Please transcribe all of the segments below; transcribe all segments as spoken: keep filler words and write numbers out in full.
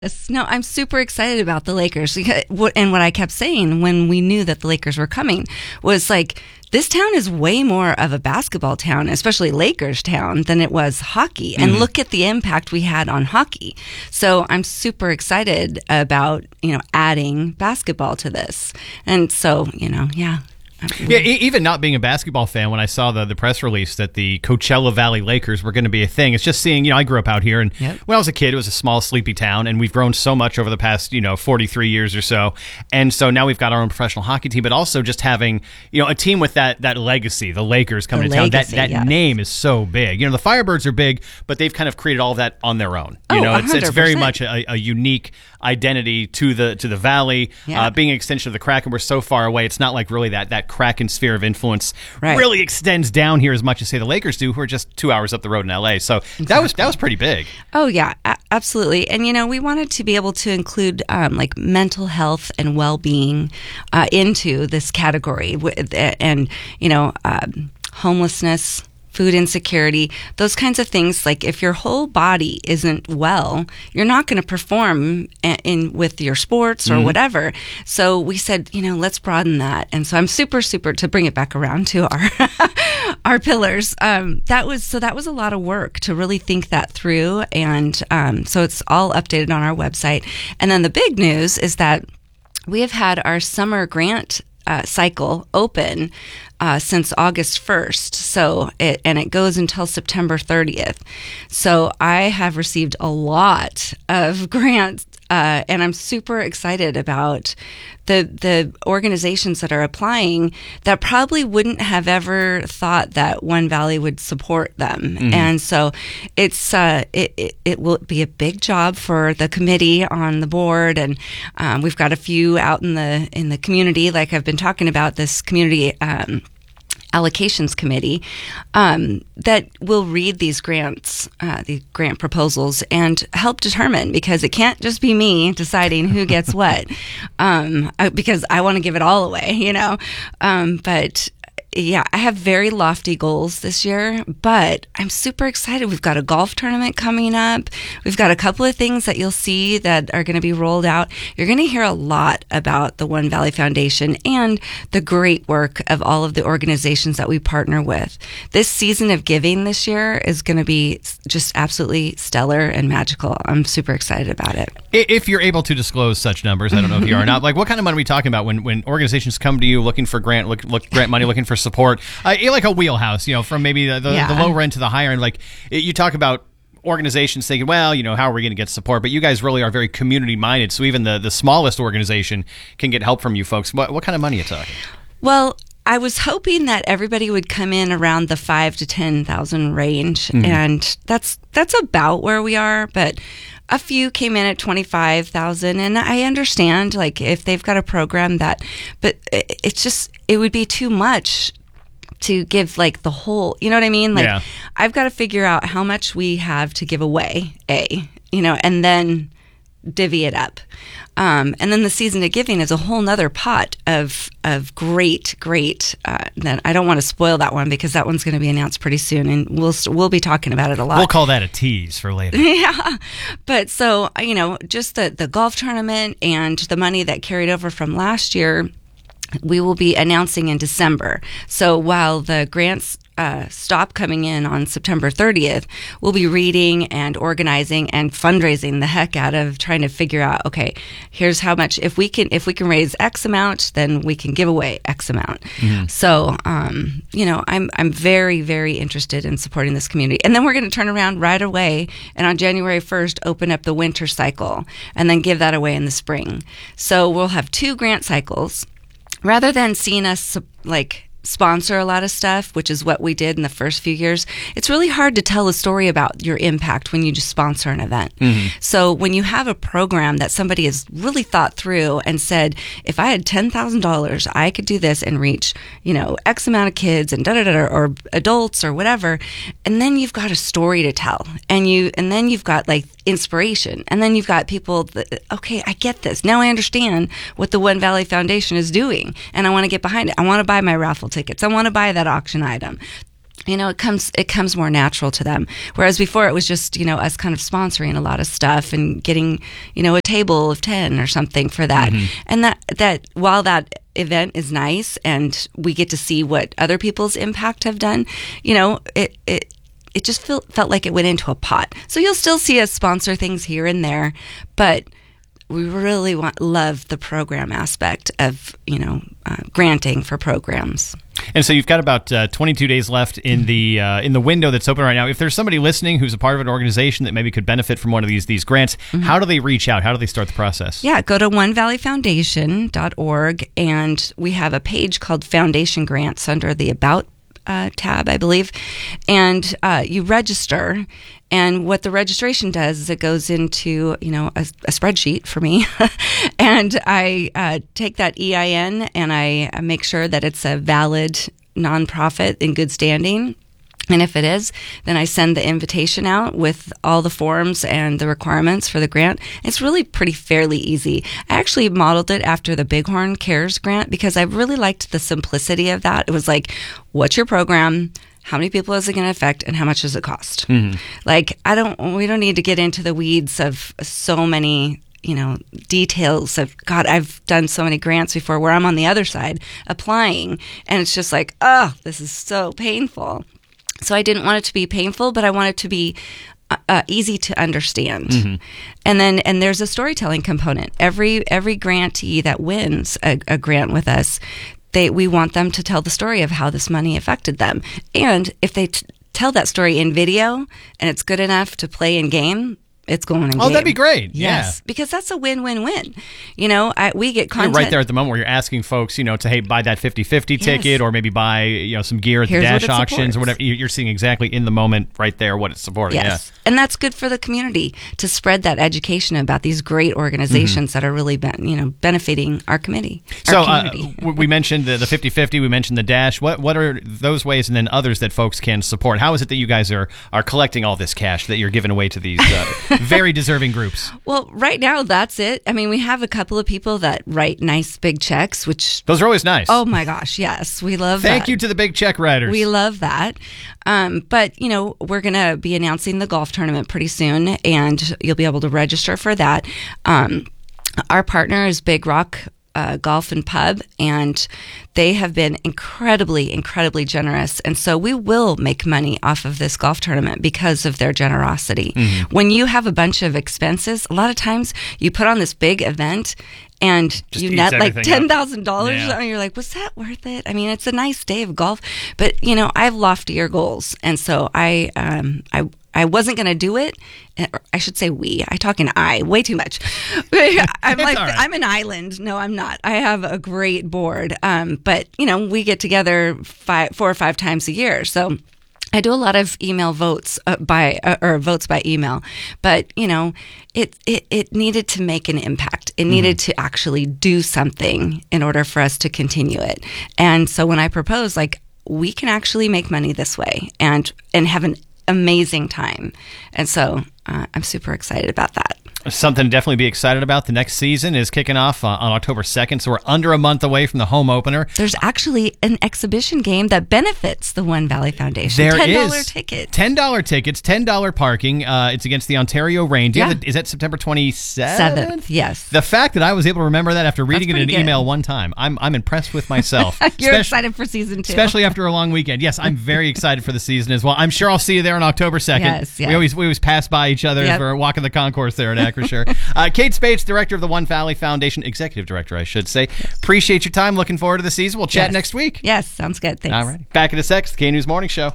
Yes. No, I'm super excited about the Lakers. And what I kept saying when we knew that the Lakers were coming was like, this town is way more of a basketball town, especially Lakers town, than it was hockey. And mm-hmm. look at the impact we had on hockey. So I'm super excited about, you know, adding basketball to this. And so, you know, yeah. Yeah, even not being a basketball fan, when I saw the, the press release that the Coachella Valley Lakers were going to be a thing, it's just seeing, you know, I grew up out here, and yep. when I was a kid, it was a small, sleepy town, and we've grown so much over the past, you know, forty-three years or so, and so now we've got our own professional hockey team, but also just having, you know, a team with that that legacy, the Lakers coming the to legacy, town, that, that yes. name is so big. You know, the Firebirds are big, but they've kind of created all of that on their own. You oh, know, it's, it's very one hundred percent. much a, a unique identity to the to the Valley, yeah. uh, being an extension of the Kraken. We're so far away, it's not like really that, that Kraken sphere of influence right. really extends down here as much as say the Lakers do, who are just two hours up the road in L A. So exactly. that was that was pretty big. Oh yeah, a- absolutely. And you know, we wanted to be able to include um, like mental health and well-being uh, into this category, and you know, um, homelessness, food insecurity, those kinds of things. Like if your whole body isn't well, you're not going to perform in, in with your sports or mm-hmm. whatever. So we said, you know, let's broaden that. And so I'm super, super to bring it back around to our our pillars. Um, that was so that was a lot of work to really think that through. And um, so it's all updated on our website. And then the big news is that we have had our summer grant Uh, cycle open uh, since August first. So it, and it goes until September thirtieth. So I have received a lot of grants, uh, and I'm super excited about the the organizations that are applying that probably wouldn't have ever thought that One Valley would support them. Mm-hmm. And so it's uh, it, it it will be a big job for the committee on the board, and um, we've got a few out in the in the community, like I've been talking about, this community um, allocations committee um, that will read these grants, uh, the grant proposals, and help determine, because it can't just be me deciding who gets what, um, because I want to give it all away, you know. Um, but yeah, I have very lofty goals this year, but I'm super excited. We've got a golf tournament coming up. We've got a couple of things that you'll see that are going to be rolled out. You're going to hear a lot about the One Valley Foundation and the great work of all of the organizations that we partner with. This season of giving this year is going to be just absolutely stellar and magical. I'm super excited about it. If you're able to disclose such numbers, I don't know if you are or not. Like, what kind of money are we talking about when, when organizations come to you looking for grant, look, look, grant money, looking for support, uh, like a wheelhouse, you know, from maybe the, the, yeah. the lower end to the higher end? Like, you talk about organizations thinking, well, you know, how are we going to get support? But you guys really are very community minded. So even the, the smallest organization can get help from you folks. What, what kind of money are you talking? Well, I was hoping that everybody would come in around the five to ten thousand range, mm-hmm. and that's that's about where we are. But a few came in at twenty-five thousand, and I understand, like, if they've got a program that, but it's just, it would be too much to give like the whole, you know what I mean? Like, yeah. I've got to figure out how much we have to give away, A, you know, and then divvy it up. Um, and then the season of giving is a whole nother pot of of great, great. Uh, then I don't want to spoil that one, because that one's going to be announced pretty soon, and we'll we'll be talking about it a lot. We'll call that a tease for later. Yeah, but so you know, just the the golf tournament and the money that carried over from last year, we will be announcing in December. So while the grants uh, stop coming in on September thirtieth, we'll be reading and organizing and fundraising the heck out of trying to figure out, okay, here's how much, if we can, if we can raise X amount, then we can give away X amount. Mm-hmm. So, um, you know, I'm, I'm very, very interested in supporting this community. And then we're going to turn around right away, and on January first, open up the winter cycle, and then give that away in the spring. So we'll have two grant cycles. Rather than seeing us like sponsor a lot of stuff, which is what we did in the first few years, it's really hard to tell a story about your impact when you just sponsor an event. Mm-hmm. So when you have a program that somebody has really thought through and said, if I had ten thousand dollars, I could do this and reach, you know, X amount of kids and da da da, or adults or whatever. And then you've got a story to tell, and you, and then you've got like inspiration, and then you've got people that, okay, I get this. Now I understand what the One Valley Foundation is doing, and I want to get behind it. I want to buy my raffle tickets. I want to buy that auction item. you know, it comes it comes more natural to them. Whereas before it was just, you know, us kind of sponsoring a lot of stuff and getting, you know, a table of ten or something for that. Mm-hmm. And that that while that event is nice and we get to see what other people's impact have done, you know, it it it just felt felt like it went into a pot. So you'll still see us sponsor things here and there, but we really want love the program aspect of, you know, uh, granting for programs. And so you've got about uh, twenty-two days left in the uh, in the window that's open right now. If there's somebody listening who's a part of an organization that maybe could benefit from one of these these grants, mm-hmm. how do they reach out? How do they start the process? Yeah, go to one valley foundation dot org, and we have a page called Foundation Grants under the About uh, tab, I believe, and uh, you register. And what the registration does is it goes into, you know, a, a spreadsheet for me, and I uh, take that E I N and I make sure that it's a valid nonprofit in good standing. And if it is, then I send the invitation out with all the forms and the requirements for the grant. It's really pretty fairly easy. I actually modeled it after the Bighorn Cares grant because I really liked the simplicity of that. It was like, what's your program? How many people is it going to affect, and how much does it cost? Mm-hmm. Like, I don't, we don't need to get into the weeds of so many, you know, details of, God, I've done so many grants before where I'm on the other side applying, and it's just like, oh, this is so painful. So I didn't want it to be painful, but I want it to be uh, easy to understand. Mm-hmm. And then, and there's a storytelling component. Every every grantee that wins a, a grant with us, They, we want them to tell the story of how this money affected them. And if they t- tell that story in video and it's good enough to play in game, it's going in oh, game. That'd be great. Yes, yeah. Because that's a win-win-win. You know, I, we get content. You're right there at the moment where you're asking folks, you know, to, hey, buy that fifty-fifty yes. ticket or maybe buy, you know, some gear at Here's the Dash auctions supports. or whatever. You're seeing exactly in the moment right there what it's supporting. Yes. Yeah. And that's good for the community to spread that education about these great organizations mm-hmm. that are really, ben, you know, benefiting our committee. Our so uh, we mentioned the, the fifty-fifty, we mentioned the Dash. What what are those ways and then others that folks can support? How is it that you guys are, are collecting all this cash that you're giving away to these uh, very deserving groups? Well, right now, that's it. I mean, we have a couple of people that write nice big checks, which... Those are always nice. Oh, my gosh, yes. We love Thank that. you to the big check writers. We love that. Um, but, you know, we're going to be announcing the golf tournament pretty soon, and you'll be able to register for that. Um, our partner is Big Rock Uh, Golf and Pub, and they have been incredibly, incredibly generous. And so we will make money off of this golf tournament because of their generosity. Mm-hmm. When you have a bunch of expenses, a lot of times you put on this big event and Just you net like ten thousand dollars, yeah. and you're like, was that worth it? I mean, it's a nice day of golf, but you know, I have loftier goals, and so I, um, I, I wasn't going to do it. I should say we. I talk in I way too much. I'm like, right. I'm an island. No, I'm not. I have a great board. Um, but, you know, we get together five, four or five times a year. So I do a lot of email votes uh, by uh, or votes by email, but you know, it, it it needed to make an impact. It needed mm-hmm. to actually do something in order for us to continue it. And so when I proposed, like, we can actually make money this way and and have an amazing time, and so uh, I'm super excited about that. Something to definitely be excited about. The next season is kicking off uh, on October second, so we're under a month away from the home opener. There's actually an exhibition game that benefits the One Valley Foundation. There ten dollars is. tickets. ten dollars tickets, ten dollars parking. Uh, it's against the Ontario Reign. Do you Yeah. have the, is that September twenty-seventh? Seventh, yes. The fact that I was able to remember that after reading it in an pretty good. email one time, I'm I'm impressed with myself. You're Espec- excited for season two. Especially after a long weekend. Yes, I'm very excited for the season as well. I'm sure I'll see you there on October second. Yes, yes. We always we always pass by each other Yep. as we're walking the concourse there at Acrisure. uh, Kate Spates, director of the One Valley Foundation, executive director, I should say. Yes. Appreciate your time. Looking forward to the season. We'll chat Yes. next week. Yes, sounds good. Thanks. All right. Back in a sec, the K News Morning Show.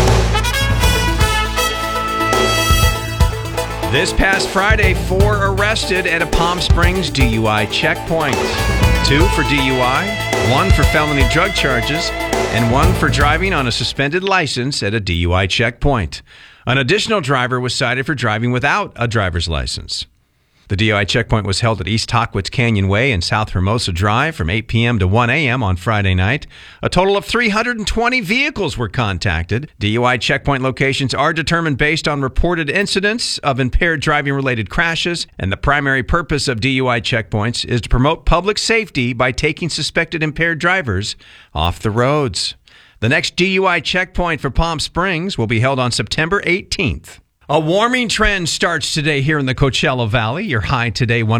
This past Friday, four arrested at a Palm Springs D U I checkpoint. Two for D U I, one for felony drug charges, and one for driving on a suspended license at a D U I checkpoint. An additional driver was cited for driving without a driver's license. The D U I checkpoint was held at East Hockwitz Canyon Way and South Hermosa Drive from eight p.m. to one a.m. on Friday night. A total of three hundred twenty vehicles were contacted. D U I checkpoint locations are determined based on reported incidents of impaired driving-related crashes, and the primary purpose of D U I checkpoints is to promote public safety by taking suspected impaired drivers off the roads. The next D U I checkpoint for Palm Springs will be held on September eighteenth. A warming trend starts today here in the Coachella Valley. Your high today,